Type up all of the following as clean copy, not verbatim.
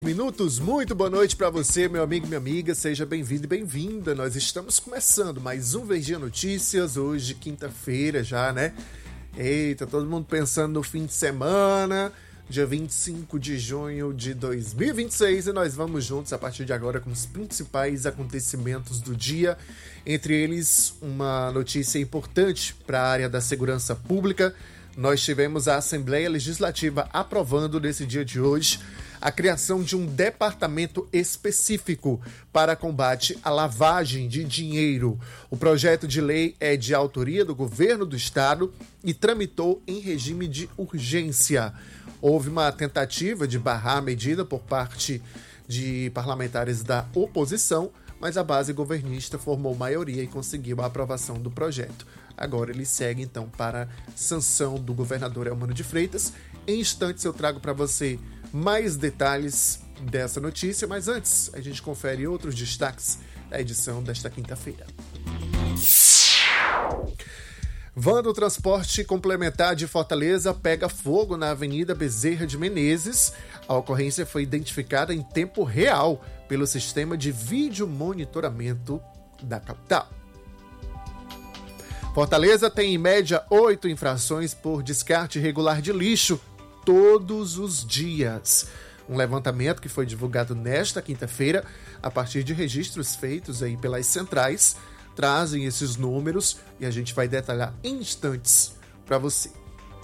Minutos, muito boa noite para você, meu amigo e minha amiga, seja bem-vindo e bem-vinda. Nós estamos começando mais um Verdinha Notícias, hoje quinta-feira já, né? Eita, todo mundo pensando no fim de semana, dia 25 de junho de 2026, e nós vamos juntos a partir de agora com os principais acontecimentos do dia, entre eles uma notícia importante para a área da segurança pública. Nós tivemos a Assembleia Legislativa aprovando nesse dia de hoje a criação de um departamento específico para combate à lavagem de dinheiro. O projeto de lei é de autoria do governo do estado e tramitou em regime de urgência. Houve uma tentativa de barrar a medida por parte de parlamentares da oposição, mas a base governista formou maioria e conseguiu a aprovação do projeto. Agora ele segue então para sanção do governador Elmano de Freitas. Em instantes eu trago para você mais detalhes dessa notícia, mas antes a gente confere outros destaques da edição desta quinta-feira. Van do transporte complementar de Fortaleza pega fogo na Avenida Bezerra de Menezes. A ocorrência foi identificada em tempo real pelo sistema de vídeo monitoramento da capital. Fortaleza tem em média 8 infrações por descarte irregular de lixo todos os dias. Um levantamento que foi divulgado nesta quinta-feira, a partir de registros feitos aí pelas centrais, trazem esses números e a gente vai detalhar em instantes para você.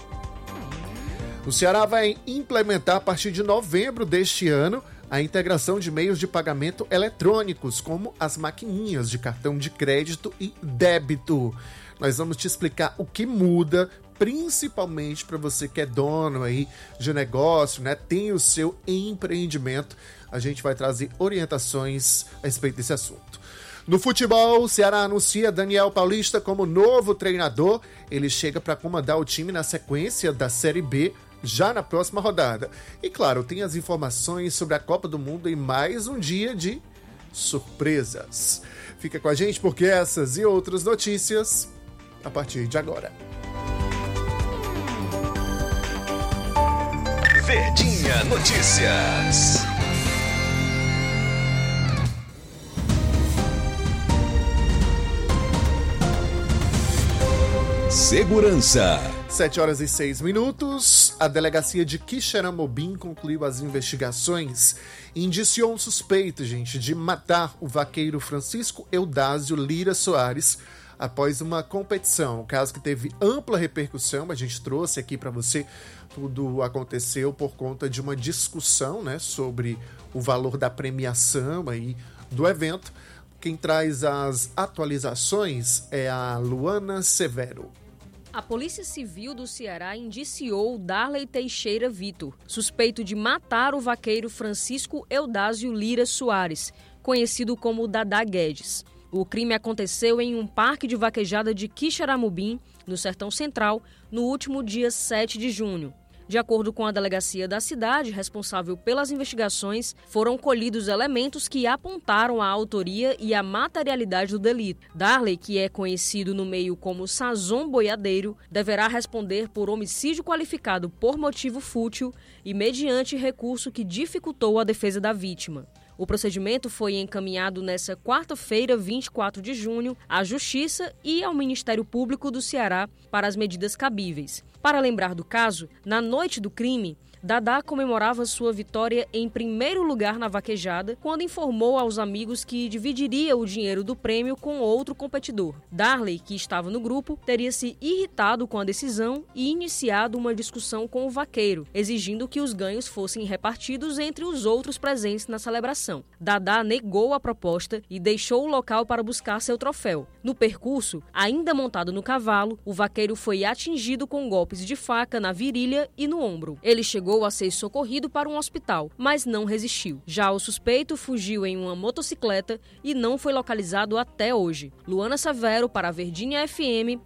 O Ceará vai implementar a partir de novembro deste ano a integração de meios de pagamento eletrônicos, como as maquininhas de cartão de crédito e débito. Nós vamos te explicar o que muda, principalmente para você que é dono aí de negócio, né? Tem o seu empreendimento. A gente vai trazer orientações a respeito desse assunto. No futebol, o Ceará anuncia Daniel Paulista como novo treinador. Ele chega para comandar o time na sequência da Série B, já na próxima rodada. E claro, tem as informações sobre a Copa do Mundo em mais um dia de surpresas. Fica com a gente porque essas e outras notícias a partir de agora. Verdinha Notícias. Segurança. 7h06. A delegacia de Quixeramobim concluiu as investigações e indiciou um suspeito, de matar o vaqueiro Francisco Eudásio Lira Soares após uma competição. Um caso que teve ampla repercussão, a gente trouxe aqui para você. Tudo aconteceu por conta de uma discussão, né, sobre o valor da premiação aí do evento. Quem traz as atualizações é a Luana Severo. A Polícia Civil do Ceará indiciou Darley Teixeira Vitor, suspeito de matar o vaqueiro Francisco Eudásio Lira Soares, conhecido como Dadá Guedes. O crime aconteceu em um parque de vaquejada de Quixeramobim, no Sertão Central, no último dia 7 de junho. De acordo com a delegacia da cidade, responsável pelas investigações, foram colhidos elementos que apontaram a autoria e a materialidade do delito. Darley, que é conhecido no meio como Sazon Boiadeiro, deverá responder por homicídio qualificado por motivo fútil e mediante recurso que dificultou a defesa da vítima. O procedimento foi encaminhado nesta quarta-feira, 24 de junho, à Justiça e ao Ministério Público do Ceará para as medidas cabíveis. Para lembrar do caso, na noite do crime, Dadá comemorava sua vitória em primeiro lugar na vaquejada quando informou aos amigos que dividiria o dinheiro do prêmio com outro competidor. Darley, que estava no grupo, teria se irritado com a decisão e iniciado uma discussão com o vaqueiro, exigindo que os ganhos fossem repartidos entre os outros presentes na celebração. Dadá negou a proposta e deixou o local para buscar seu troféu. No percurso, ainda montado no cavalo, o vaqueiro foi atingido com golpes de faca na virilha e no ombro. Ele chegou a ser socorrido para um hospital, mas não resistiu. Já o suspeito fugiu em uma motocicleta e não foi localizado até hoje. Luana Severo para a Verdinha FM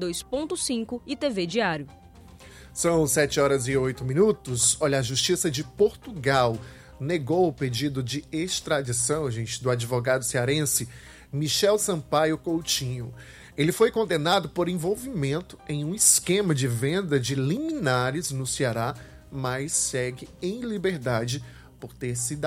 92.5 e TV Diário. São 7h08. Olha, a Justiça de Portugal negou o pedido de extradição, do advogado cearense Michel Sampaio Coutinho. Ele foi condenado por envolvimento em um esquema de venda de liminares no Ceará, mas segue em liberdade por ter